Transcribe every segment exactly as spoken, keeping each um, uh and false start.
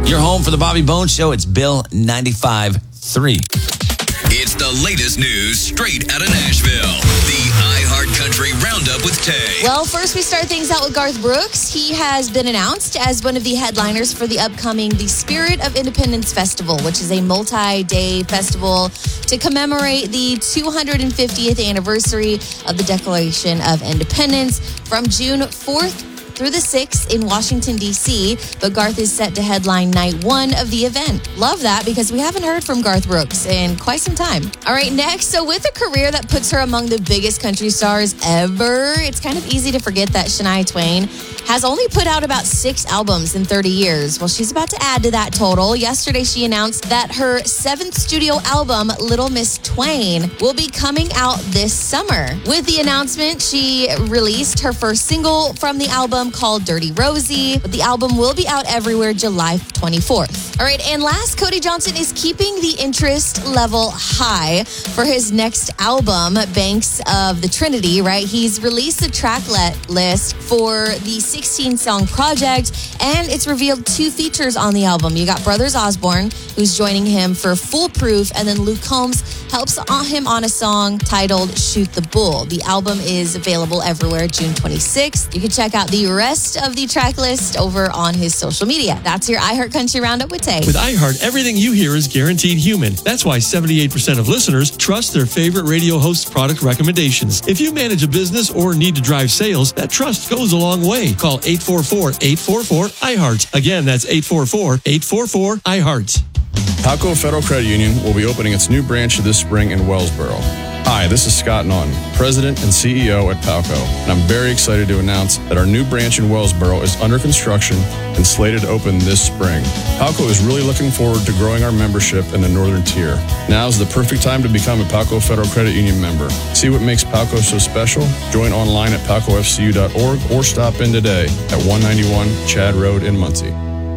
Your home for the Bobby Bones Show. It's Bill ninety-five point three. It's the latest news straight out of Nashville. The iHeartCountry Roundup with Tay. Well, first we start things out with Garth Brooks. He has been announced as one of the headliners for the upcoming The Spirit of Independence Festival, which is a multi-day festival to commemorate the two hundred fiftieth anniversary of the Declaration of Independence from June fourth through the sixth in Washington, D C, but Garth is set to headline night one of the event. Love that because we haven't heard from Garth Brooks in quite some time. All right, next, so with a career that puts her among the biggest country stars ever, it's kind of easy to forget that Shania Twain has only put out about six albums in thirty years. Well, she's about to add to that total. Yesterday, she announced that her seventh studio album, Little Miss Twain, will be coming out this summer. With the announcement, she released her first single from the album called Dirty Rosie, but the album will be out everywhere July twenty-fourth. All right, and last, Cody Johnson is keeping the interest level high for his next album, Banks of the Trinity, right? He's released the track list for the sixteen-song project, and it's revealed two features on the album. You got Brothers Osborne, who's joining him for Foolproof, and then Luke Combs helps on him on a song titled Shoot the Bull. The album is available everywhere June twenty-sixth. You can check out the rest of the track list over on his social media. That's your iHeartCountry Roundup with Tay. With iHeart, everything you hear is guaranteed human. That's why seventy-eight percent of listeners trust their favorite radio host's product recommendations. If you manage a business or need to drive sales, that trust goes a long way. Call eight four four, eight four four, iHeart. Again, that's eight four four, eight four four, iHeart. Palco Federal Credit Union will be opening its new branch this spring in Wellsboro. Hi, this is Scott Naughton, President and C E O at Palco, and I'm very excited to announce that our new branch in Wellsboro is under construction and slated to open this spring. Palco is really looking forward to growing our membership in the Northern Tier. Now is the perfect time to become a Palco Federal Credit Union member. See what makes Palco so special? Join online at palco f c u dot org or stop in today at one ninety-one Chad Road in Muncie.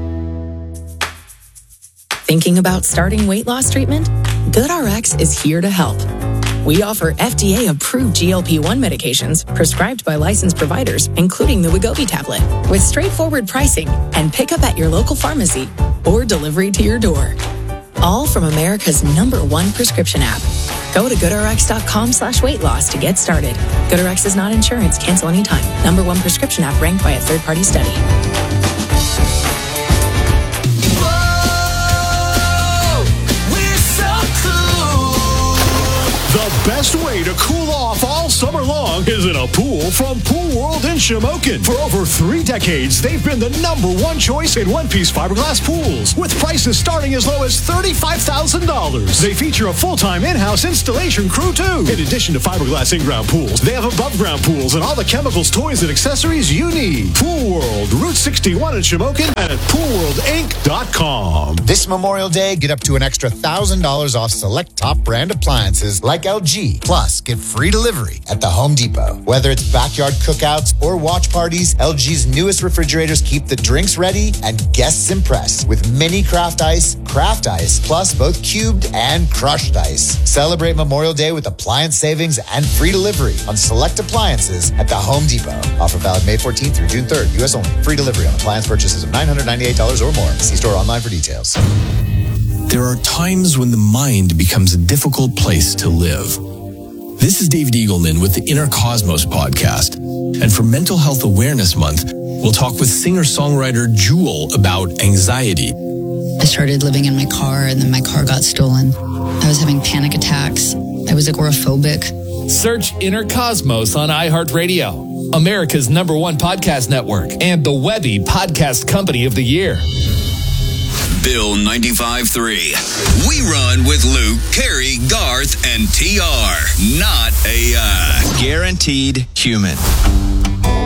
Thinking about starting weight loss treatment? GoodRx is here to help. We offer F D A-approved G L P one medications prescribed by licensed providers, including the Wegovy tablet, with straightforward pricing and pickup at your local pharmacy or delivery to your door. All from America's number one prescription app. Go to goodrx.com slash weight loss to get started. GoodRx is not insurance. Cancel anytime. Number one prescription app ranked by a third-party study. The best way to cool off all summer long is in a pool from Pool World in Shamokin. For over three decades, they've been the number one choice in one-piece fiberglass pools, with prices starting as low as thirty-five thousand dollars. They feature a full-time in-house installation crew, too. In addition to fiberglass in-ground pools, they have above-ground pools and all the chemicals, toys, and accessories you need. Pool World, Route sixty-one in Shamokin, and at pool world inc dot com. This Memorial Day, get up to an extra one thousand dollars off select top brand appliances like L G. Plus, get free delivery at the Home Depot. Whether it's backyard cookouts or watch parties, L G's newest refrigerators keep the drinks ready and guests impressed with mini craft ice, craft ice, plus both cubed and crushed ice. Celebrate Memorial Day with appliance savings and free delivery on select appliances at the Home Depot. Offer valid May fourteenth through June third. U S only. Free delivery on appliance purchases of nine hundred ninety-eight dollars or more. See store online for details. There are times when the mind becomes a difficult place to live. This is David Eagleman with the Inner Cosmos podcast. And for Mental Health Awareness Month, we'll talk with singer-songwriter Jewel about anxiety. I started living in my car, and then my car got stolen. I was having panic attacks. I was agoraphobic. Search Inner Cosmos on iHeartRadio, America's number one podcast network, and the Webby Podcast Company of the Year. Bill ninety-five point three. We run with Luke, Carrie, Garth, and T R. Not A I. Guaranteed human.